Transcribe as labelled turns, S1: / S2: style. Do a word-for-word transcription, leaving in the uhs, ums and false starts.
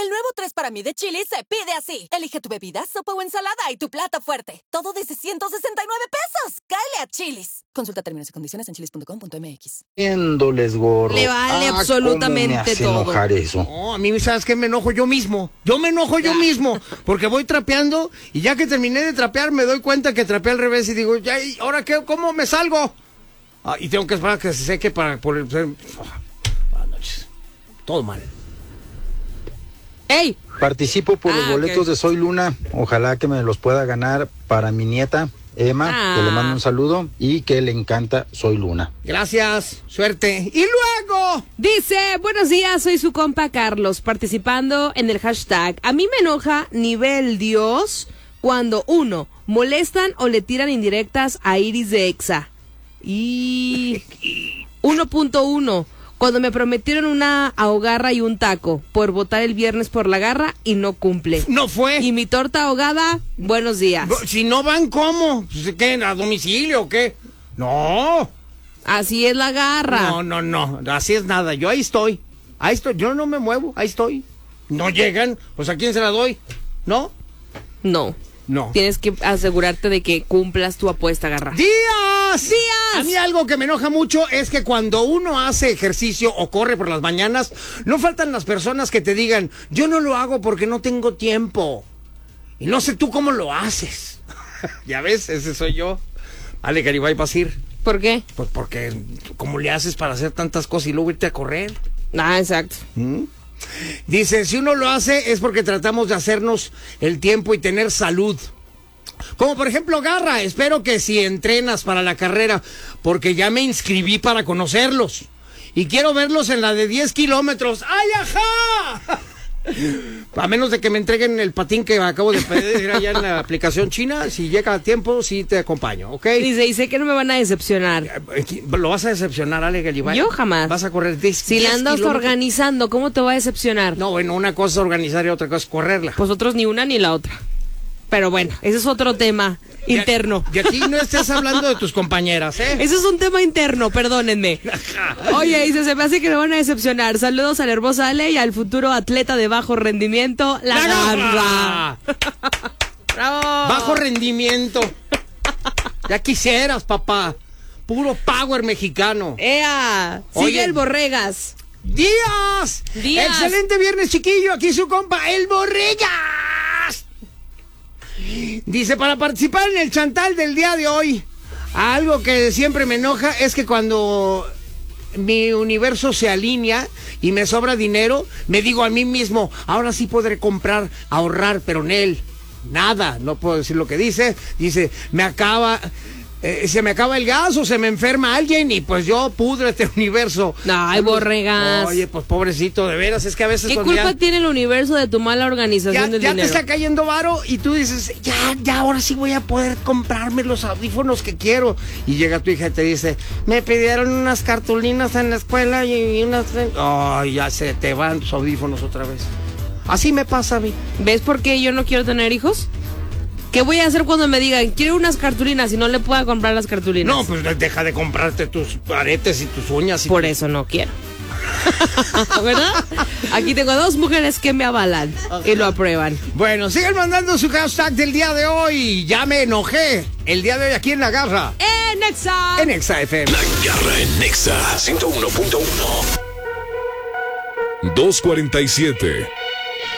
S1: El nuevo tres para mí de Chili's se pide así. Elige tu bebida, sopa o ensalada y tu plato fuerte. Todo desde ciento sesenta y nueve pesos. ¡Cáele a Chili's! Consulta términos y condiciones en chilis punto com punto m x.
S2: Viéndoles, gorro.
S3: Le vale
S2: ah,
S3: absolutamente
S2: ¿cómo me hace
S3: todo.
S2: enojar eso?
S4: No, a mí, ¿sabes qué? Me enojo yo mismo. Yo me enojo yo mismo. Porque voy trapeando y ya que terminé de trapear me doy cuenta que trapeé al revés y digo, ya, ¿y ahora qué? ¿Cómo me salgo? Ah, y tengo que esperar a que se seque para... Por el, buenas noches. Todo mal.
S3: ¡Ey!
S2: Participo por
S3: Ah,
S2: los boletos
S3: ok.
S2: de Soy Luna. Ojalá que me los pueda ganar para mi nieta Emma,
S3: Ah.
S2: que le mando un saludo y que le encanta Soy Luna.
S4: Gracias, suerte. Y luego...
S3: Dice, buenos días, soy su compa Carlos, participando en el hashtag. A mí me enoja nivel Dios cuando, uno, molestan o le tiran indirectas a Iris de Exa. Y uno punto uno, cuando me prometieron una ahogarra y un taco por votar el viernes por la garra y no cumple.
S4: No fue.
S3: Y mi torta ahogada, buenos días.
S4: Si no van, ¿cómo? ¿Qué? ¿A domicilio o qué? No.
S3: Así es la garra.
S4: No, no, no. Así es nada. Yo ahí estoy. Ahí estoy. Yo no me muevo. Ahí estoy. No llegan. Pues ¿a quién se la doy? ¿No?
S3: No.
S4: No.
S3: Tienes que asegurarte de que cumplas tu apuesta, garra.
S4: ¡Días!
S3: ¡Días!
S4: A mí algo que me enoja mucho es que cuando uno hace ejercicio o corre por las mañanas, no faltan las personas que te digan, yo no lo hago porque no tengo tiempo. Y no sé tú cómo lo haces. Ya ves, ese soy yo. Ale, Garibay, vas a ir.
S3: ¿Por qué?
S4: Pues porque, ¿cómo le haces para hacer tantas cosas y luego irte a correr?
S3: Ah, exacto.
S4: ¿Mm? Dice, si uno lo hace es porque tratamos de hacernos el tiempo y tener salud. Como por ejemplo, garra, espero que si entrenas para la carrera, porque ya me inscribí para conocerlos. Y quiero verlos en la de diez kilómetros. ¡Ay, ajá! A menos de que me entreguen el patín que acabo de pedir allá en la aplicación china, si llega a tiempo, sí te acompaño, ¿ok?
S3: Dice, y sé que no me van a decepcionar.
S4: Lo vas a decepcionar, Ale Galibay.
S3: Yo jamás.
S4: Vas a correr diez
S3: Si la andas
S4: kilómetros.
S3: organizando, ¿cómo te va a decepcionar?
S4: No, bueno, una cosa es organizar y otra cosa es correrla.
S3: Pues otros ni una ni la otra. Pero bueno, ese es otro tema interno.
S4: Y aquí no estés hablando de tus compañeras, ¿eh?
S3: Ese es un tema interno, perdónenme. Oye, dice, se me hace que me van a decepcionar. Saludos a la hermosa Ale y al futuro atleta de bajo rendimiento, la,
S4: ¡La
S3: garra.
S4: garra!
S3: ¡Bravo!
S4: Bajo rendimiento. Ya quisieras, papá. Puro power mexicano.
S3: ¡Ea! Sigue
S4: Oye.
S3: el Borregas.
S4: ¡Días!
S3: Días.
S4: Excelente viernes, chiquillo. Aquí su compa, el Borregas. Dice, para participar en el chantal del día de hoy, algo que siempre me enoja es que cuando mi universo se alinea y me sobra dinero, me digo a mí mismo, ahora sí podré comprar, ahorrar, pero en él, nada, no puedo decir lo que dice. Dice, me acaba... Eh, se me acaba el gas o se me enferma alguien y pues yo pudro este universo.
S3: Ay, Borregas.
S4: Oye, pues pobrecito, de veras, es que a veces...
S3: ¿Qué
S4: cuando
S3: culpa
S4: ya-
S3: tiene el universo de tu mala organización
S4: Ya,
S3: del
S4: ya te
S3: dinero?
S4: está cayendo varo y tú dices, ya, ya, ahora sí voy a poder comprarme los audífonos que quiero. Y llega tu hija y te dice, me pidieron unas cartulinas en la escuela y unas... Ay, ya se te van tus audífonos otra vez. Así me pasa a mí.
S3: ¿Ves por qué yo no quiero tener hijos? ¿Qué voy a hacer cuando me digan, quiero unas cartulinas y no le pueda comprar las cartulinas?
S4: No, pues deja de comprarte tus aretes y tus uñas. Y
S3: Por
S4: tu-
S3: eso no quiero. ¿Verdad? Aquí tengo dos mujeres que me avalan y lo aprueban.
S4: Bueno, sigan mandando su hashtag del día de hoy. Ya me enojé. El día de hoy aquí en La Garra.
S3: En Exa.
S4: En Exa F M.
S5: La Garra en Nexa ciento uno punto uno. dos cuarenta y siete.